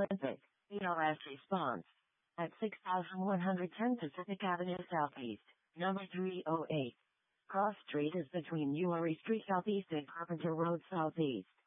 Olympic. BLS response. At 6110 Pacific Avenue Southeast, number 308. Cross Street is between Newry Street Southeast and Carpenter Road Southeast.